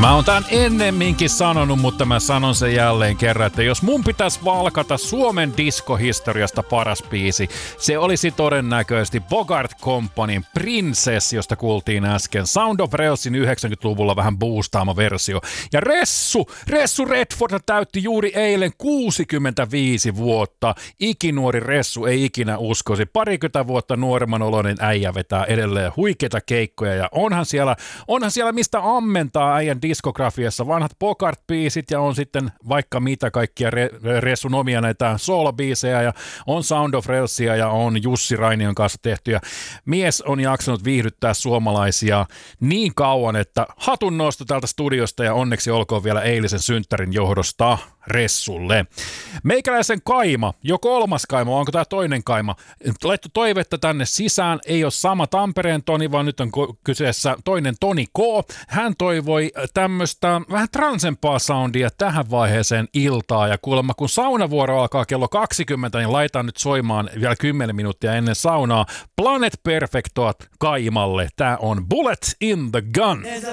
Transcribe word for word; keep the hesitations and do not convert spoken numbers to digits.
Mä oon tän ennemminkin sanonut, mutta mä sanon sen jälleen kerran, että jos mun pitäisi valkata Suomen diskohistoriasta paras biisi, se olisi todennäköisesti Bogart Companyn Princess, josta kuultiin äsken. Sound of Railsin yhdeksänkymmentäluvulla vähän boostaama versio. Ja Ressu, Ressu Redford täytti juuri eilen kuusikymmentäviisi vuotta. Ikinuori Ressu ei ikinä uskoisi. Parikymmentä vuotta nuoremman oloinen äijä vetää edelleen huikeita keikkoja ja onhan siellä, onhan siellä mistä ammentaa äijän diskografiassa. Vanhat Bogart-biisit ja on sitten vaikka mitä kaikkia Re- Ressun omia näitä soul-biisejä ja on Sound of Railsia ja on Jussi Rainion kanssa tehtyjä. Mies on jaksanut viihdyttää suomalaisia niin kauan, että hatun nosto täältä studiosta ja onneksi olkoon vielä eilisen synttärin johdosta Ressulle. Meikäläisen kaima, jo kolmas kaima, onko tämä toinen kaima? Laittu toivetta tänne sisään, ei ole sama Tampereen Toni, vaan nyt on kyseessä toinen Toni K. Hän toivoi tämmöistä vähän transempaa soundia tähän vaiheeseen iltaa ja kuulemma kun saunavuoro alkaa kello kaksikymmentä, niin laitan nyt soimaan vielä kymmenen minuuttia ennen saunaa Planet Perfectoat kaimalle. Tää on Bullet in the Gun.